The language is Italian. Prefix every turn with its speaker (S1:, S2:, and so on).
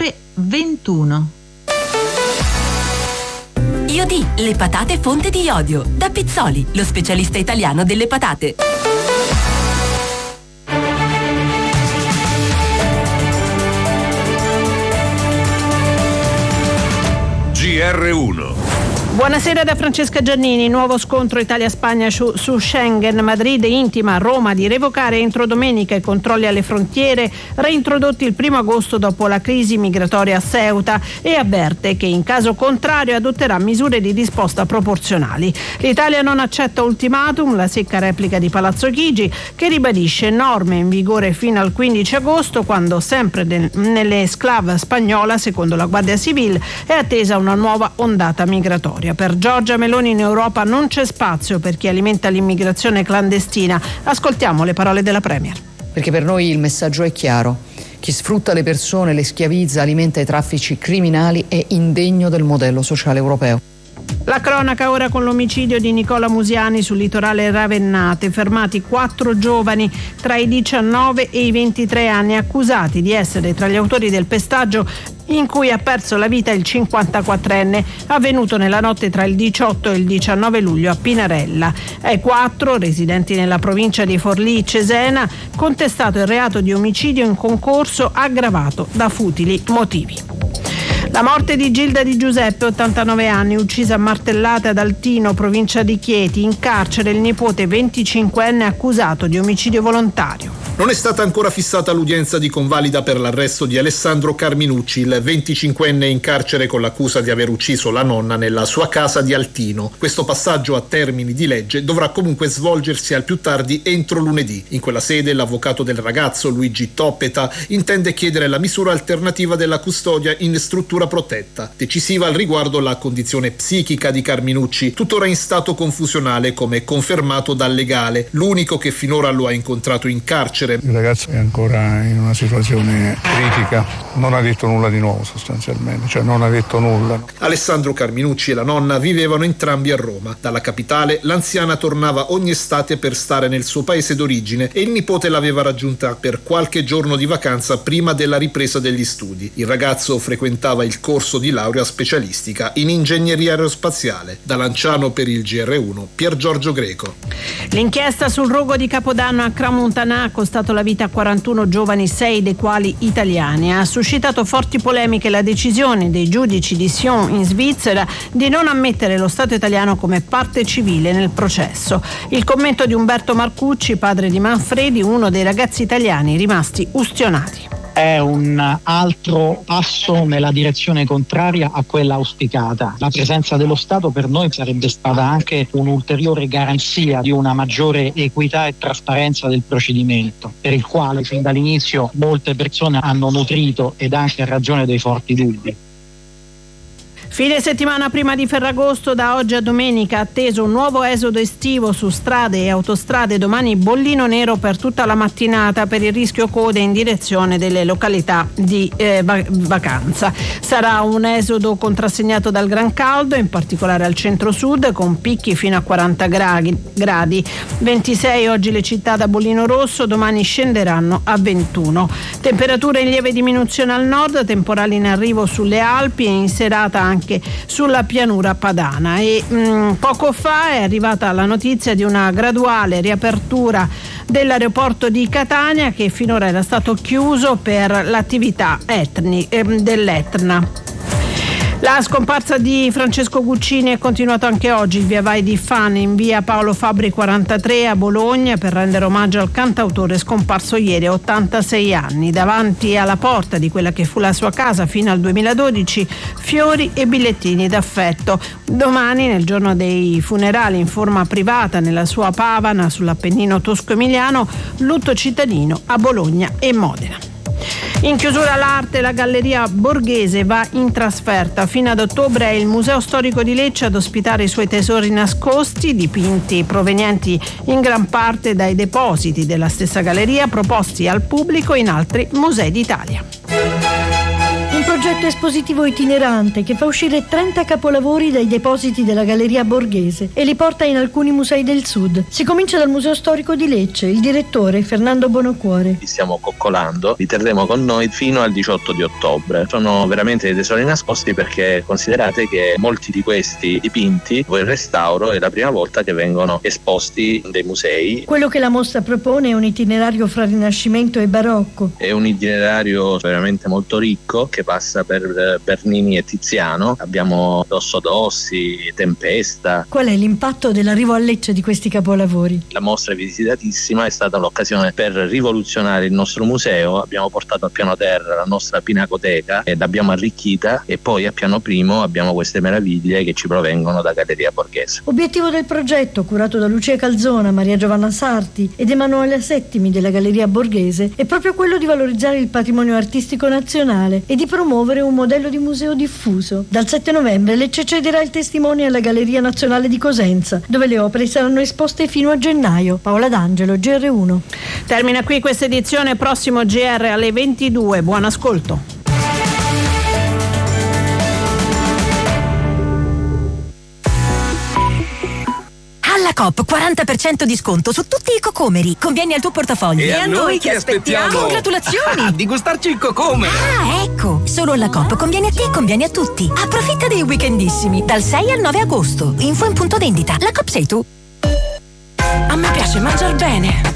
S1: ore 21.
S2: Iodì, le patate fonte di iodio. Da Pizzoli, lo specialista italiano delle patate.
S3: GR1.
S4: Buonasera da Francesca Giannini. Nuovo scontro Italia-Spagna su Schengen. Madrid intima a Roma di revocare entro domenica i controlli alle frontiere reintrodotti il 1 agosto dopo la crisi migratoria a Ceuta e avverte che in caso contrario adotterà misure di risposta proporzionali. L'Italia non accetta ultimatum, la secca replica di Palazzo Chigi, che ribadisce norme in vigore fino al 15 agosto quando sempre nell'esclave spagnola, secondo la Guardia Civile, è attesa una nuova ondata migratoria. Per Giorgia Meloni in Europa non c'è spazio per chi alimenta l'immigrazione clandestina. Ascoltiamo le parole della Premier.
S5: Perché per noi il messaggio è chiaro. Chi sfrutta le persone, le schiavizza, alimenta i traffici criminali è indegno del modello sociale europeo.
S4: La cronaca ora con l'omicidio di Nicola Musiani sul litorale ravennate. Fermati 4 giovani tra i 19 e i 23 anni accusati di essere tra gli autori del pestaggio in cui ha perso la vita il 54enne, avvenuto nella notte tra il 18 e il 19 luglio a Pinarella. Ai 4, residenti nella provincia di Forlì-Cesena, contestato il reato di omicidio in concorso aggravato da futili motivi. La morte di Gilda Di Giuseppe, 89 anni, uccisa a martellate ad Altino, provincia di Chieti. In carcere il nipote 25enne accusato di omicidio volontario.
S6: Non è stata ancora fissata l'udienza di convalida per l'arresto di Alessandro Carminucci, il 25enne in carcere con l'accusa di aver ucciso la nonna nella sua casa di Altino. Questo passaggio a termini di legge dovrà comunque svolgersi al più tardi entro lunedì. In quella sede l'avvocato del ragazzo, Luigi Toppeta, intende chiedere la misura alternativa della custodia in struttura protetta. Decisiva al riguardo la condizione psichica di Carminucci, tuttora in stato confusionale come confermato dal legale, l'unico che finora lo ha incontrato in carcere.
S7: Il ragazzo è ancora in una situazione critica, non ha detto nulla di nuovo sostanzialmente, cioè non ha detto nulla.
S6: Alessandro Carminucci e la nonna vivevano entrambi a Roma. Dalla capitale l'anziana tornava ogni estate per stare nel suo paese d'origine e il nipote l'aveva raggiunta per qualche giorno di vacanza prima della ripresa degli studi. Il ragazzo frequentava il corso di laurea specialistica in ingegneria aerospaziale. Da Lanciano per il GR1, Pier Giorgio Greco.
S4: L'inchiesta sul rogo di Capodanno a Cramontanà ha costato la vita a 41 giovani, 6 dei quali italiani. Ha suscitato forti polemiche la decisione dei giudici di Sion in Svizzera di non ammettere lo Stato italiano come parte civile nel processo. Il commento di Umberto Marcucci, padre di Manfredi, uno dei ragazzi italiani rimasti ustionati.
S8: È un altro passo nella direzione contraria a quella auspicata. La presenza dello Stato per noi sarebbe stata anche un'ulteriore garanzia di una maggiore equità e trasparenza del procedimento, per il quale fin dall'inizio molte persone hanno nutrito ed anche a ragione dei forti dubbi.
S4: Fine settimana prima di Ferragosto, da oggi a domenica atteso un nuovo esodo estivo su strade e autostrade. Domani bollino nero per tutta la mattinata per il rischio code in direzione delle località di vacanza. Sarà un esodo contrassegnato dal gran caldo, in particolare al centro-sud, con picchi fino a 40 gradi. 26 oggi le città da bollino rosso, domani scenderanno a 21. Temperature in lieve diminuzione al nord, temporali in arrivo sulle Alpi e in serata anche sulla pianura padana. E poco fa è arrivata la notizia di una graduale riapertura dell'aeroporto di Catania, che finora era stato chiuso per l'attività dell'Etna. La scomparsa di Francesco Guccini è continuata anche oggi. Il via vai di Fan in via Paolo Fabbri 43 a Bologna per rendere omaggio al cantautore scomparso ieri a 86 anni. Davanti alla porta di quella che fu la sua casa fino al 2012, fiori e bigliettini d'affetto. Domani, nel giorno dei funerali in forma privata nella sua Pavana sull'Appennino tosco-emiliano, lutto cittadino a Bologna e Modena. In chiusura l'arte, la Galleria Borghese va in trasferta. Fino ad ottobre è il Museo Storico di Lecce ad ospitare i suoi tesori nascosti, dipinti provenienti in gran parte dai depositi della stessa galleria, proposti al pubblico in altri musei d'Italia. Un
S1: progetto espositivo itinerante che fa uscire 30 capolavori dai depositi della Galleria Borghese e li porta in alcuni musei del sud. Si comincia dal Museo Storico di Lecce. Il direttore Fernando Bonocuore.
S9: Li stiamo coccolando, li terremo con noi fino al 18 di ottobre. Sono veramente dei tesori nascosti, perché considerate che molti di questi dipinti, poi il restauro, è la prima volta che vengono esposti in dei musei.
S1: Quello che la mostra propone è un itinerario fra Rinascimento e Barocco.
S9: È un itinerario veramente molto ricco che passa per Bernini e Tiziano. Abbiamo Dosso Dossi, Tempesta.
S1: Qual è l'impatto dell'arrivo a Lecce di questi capolavori?
S9: La mostra è visitatissima, è stata l'occasione per rivoluzionare il nostro museo. Abbiamo portato al piano terra la nostra pinacoteca e l'abbiamo arricchita, e poi a piano primo abbiamo queste meraviglie che ci provengono da Galleria Borghese.
S1: Obiettivo del progetto, curato da Lucia Calzona, Maria Giovanna Sarti ed Emanuele Settimi della Galleria Borghese, è proprio quello di valorizzare il patrimonio artistico nazionale e di promuovere un modello di museo diffuso. Dal 7 novembre Lecce cederà il testimone alla Galleria Nazionale di Cosenza, dove le opere saranno esposte fino a gennaio. Paola D'Angelo, GR1.
S4: Termina qui questa edizione, prossimo GR alle 22. Buon ascolto.
S2: Alla Coop 40% di sconto su tutti i cocomeri. Conviene al tuo portafoglio.
S10: E a noi che aspettiamo?
S2: Congratulazioni!
S10: Di gustarci il cocomero!
S2: Ah, ecco! Solo alla Coop conviene a te e conviene a tutti. Approfitta dei weekendissimi dal 6 al 9 agosto. Info in punto vendita. La Coop sei tu. A me piace mangiar bene.